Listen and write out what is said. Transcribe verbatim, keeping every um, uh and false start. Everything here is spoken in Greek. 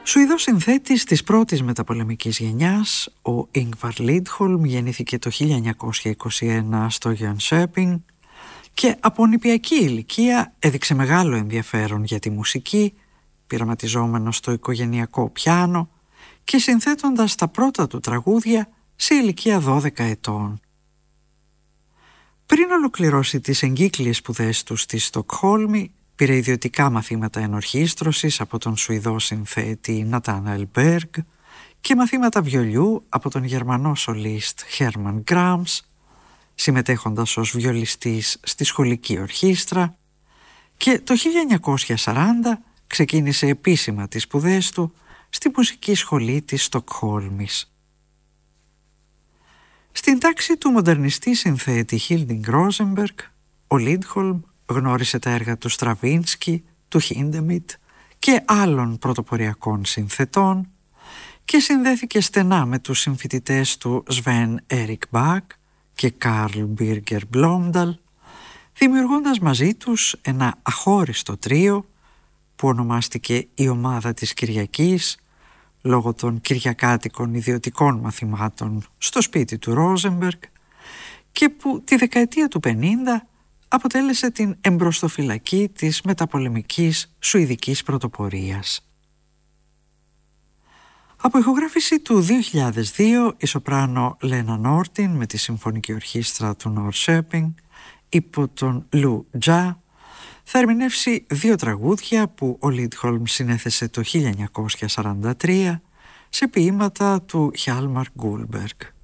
Σουηδός συνθέτης της πρώτης μεταπολεμικής γενιάς, ο Ingvar Lidholm γεννήθηκε το χίλια εννιακόσια είκοσι ένα στο Jönköping και από νηπιακή ηλικία έδειξε μεγάλο ενδιαφέρον για τη μουσική, πειραματιζόμενος στο οικογενειακό πιάνο και συνθέτοντας τα πρώτα του τραγούδια σε ηλικία δώδεκα ετών. Πριν ολοκληρώσει τις εγκύκλιες σπουδές του στη Στοκχόλμη, πήρε ιδιωτικά μαθήματα ενορχήστρωσης από τον Σουηδό συνθέτη Νατάναελ Μπέργκ και μαθήματα βιολιού από τον Γερμανό σολίστ Χέρμαν Γκράμς, συμμετέχοντας ως βιολιστής στη σχολική ορχήστρα, και το χίλια εννιακόσια σαράντα ξεκίνησε επίσημα τις σπουδές του στη μουσική σχολή της Στοκχόλμης. Στην τάξη του μοντερνιστή συνθέτη Hilding Rosenberg, ο Lidholm γνώρισε τα έργα του Στραβίνσκι, του Χίντεμιτ και άλλων πρωτοποριακών συνθετών και συνδέθηκε στενά με τους συμφοιτητές του Σβέν Έρικ Μπακ και Καρλ Μπίργκερ Μπλόμνταλ, δημιουργώντας μαζί τους ένα αχώριστο τρίο που ονομάστηκε η Ομάδα της Κυριακής λόγω των κυριακάτικων ιδιωτικών μαθημάτων στο σπίτι του Ρόζενμπεργκ και που τη δεκαετία του πενήντα αποτέλεσε την εμπροστοφυλακή της μεταπολεμικής σουηδικής πρωτοπορίας. Από ηχογράφηση του δύο χιλιάδες δύο, η σοπράνο Λένα Νόρτιν με τη Συμφωνική Ορχήστρα του Νορσέπινγκ υπό τον Λου Τζα θα ερμηνεύσει δύο τραγούδια που ο Lidholm συνέθεσε το χίλια εννιακόσια σαράντα τρία σε ποίηματα του Χιάλμαρ Γκούλμπεργκ.